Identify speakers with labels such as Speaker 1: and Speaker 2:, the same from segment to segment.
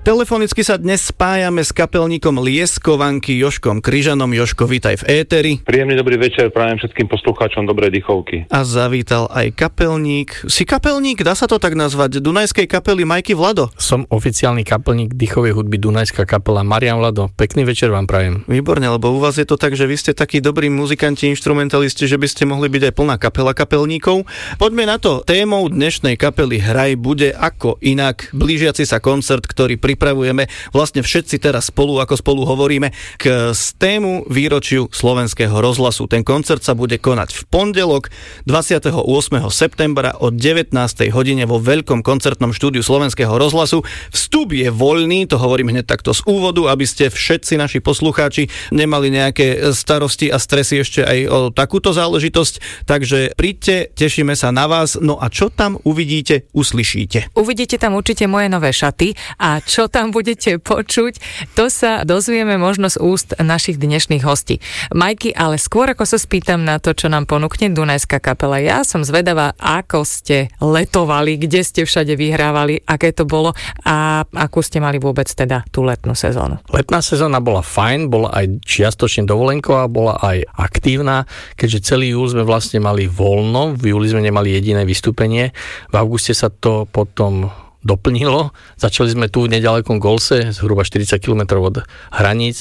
Speaker 1: Telefonicky sa dnes spájame s kapelníkom Lieskovanky Jožkom Kryžanom. Jožko, vítaj v éteri.
Speaker 2: Príjemný dobrý večer prajem všetkým poslucháčom dobrej dýchovky.
Speaker 1: A zavítal aj kapelník. Si kapelník, dá sa to tak nazvať, Dunajskej kapely Majky Vlado?
Speaker 3: Som oficiálny kapelník dýchovej hudby Dunajská kapela Marian Vlado. Pekný večer vám prajem.
Speaker 1: Výborne, lebo u vás je to tak, že vy ste takí dobrí muzikanti, inštrumentalisti, že by ste mohli byť aj plná kapela kapelníkov. Poďme na to. Témou dnešnej kapely Hraj bude ako inak blížiaci sa koncert, ktorý pripravujeme vlastne všetci teraz spolu hovoríme k tému výročiu Slovenského rozhlasu. Ten koncert sa bude konať v pondelok 28. septembra o 19. hodine vo veľkom koncertnom štúdiu Slovenského rozhlasu. Vstup je voľný, to hovorím hneď takto z úvodu, aby ste všetci naši poslucháči nemali nejaké starosti a stresy ešte aj o takúto záležitosť. Takže príďte, tešíme sa na vás. No a čo tam uvidíte, uslyšíte?
Speaker 4: Uvidíte tam určite moje nové šaty a čo tam budete počuť, to sa dozvieme možno z úst našich dnešných hostí. Majky, ale skôr ako sa spýtam na to, čo nám ponúkne Dunajská kapela, ja som zvedavá, ako ste letovali, kde ste všade vyhrávali, aké to bolo a akú ste mali vôbec teda tú letnú sezónu.
Speaker 3: Letná sezóna bola fajn, bola aj čiastočne dovolenková, bola aj aktívna, keďže celý júl sme vlastne mali voľno, v júli sme nemali jediné vystúpenie, v auguste sa to potom doplnilo. Začali sme tu v nedalekom Golse, zhruba 40 km od hraníc,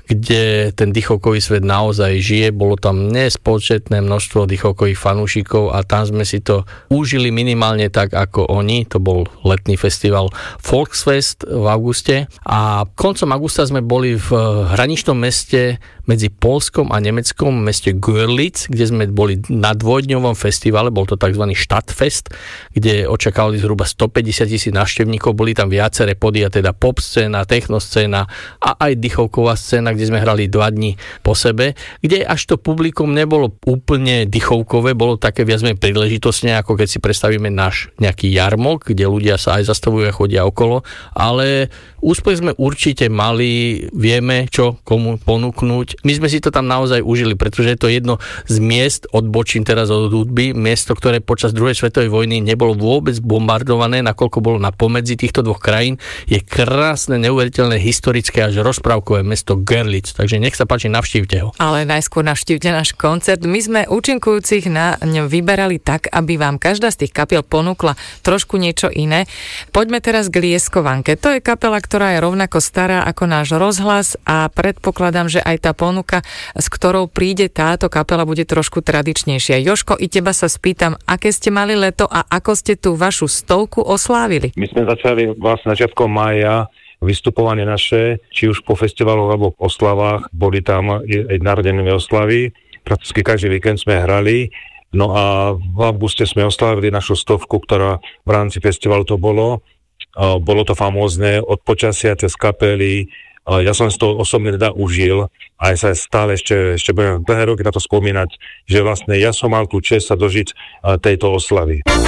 Speaker 3: kde ten dýchovkový svet naozaj žije. Bolo tam nespočetné množstvo dýchovkových fanúšikov a tam sme si to užili minimálne tak ako oni. To bol letný festival Volksfest v auguste a koncom augusta sme boli v hraničnom meste medzi Poľskom a Nemeckom, meste Görlitz, kde sme boli na dvojdňovom festivale, bol to tzv. Stadtfest, kde očakávali zhruba 150 000 návštevníkov, boli tam viaceré podia, teda pop scéna, techno scéna a aj dýchovková scéna, kde sme hrali 2 dni po sebe, kde až to publikum nebolo úplne dýchovkové, bolo také viac menej príležitostne, ako keď si predstavíme náš nejaký jarmok, kde ľudia sa aj zastavujú a chodia okolo, ale úspech sme určite mali, vieme, čo komu ponúknuť. My sme si to tam naozaj užili, pretože je to jedno z miest, odbočím teraz od hudby, miesto, ktoré počas druhej svetovej vojny nebolo vôbec bombardované, nakoľko bolo na pomedzi týchto dvoch krajín. Je krásne, neuveriteľné, historické až rozprávkové mesto Görlitz, takže nech sa páči, navštívte ho.
Speaker 4: Ale najskôr navštívte náš koncert. My sme účinkujúcich na ňom vyberali tak, aby vám každá z tých kapiel ponúkla trošku niečo iné. Poďme teraz k Lieskovanke. To je kapela, ktorá je rovnako stará ako náš rozhlas a predpokladám, že aj tá ponuka, s ktorou príde táto kapela, bude trošku tradičnejšia. Jožko, i teba sa spýtam, aké ste mali leto a ako ste tú vašu 100 oslávili?
Speaker 2: My sme začali vlastne začiatkom mája vystupovanie naše, či už po festivaloch alebo po oslavách, boli tam aj narodenové oslavy. Prakticky každý víkend sme hrali. No a v auguste sme oslávili našu 100, ktorá v rámci festivalu to bolo. Bolo to famózne od počasia cez kapely. Ja som si to osobne teda užil a sa stále ešte budem dlhé roky na to spomínať, že vlastne ja som mal tú čest sa dožiť tejto oslavy.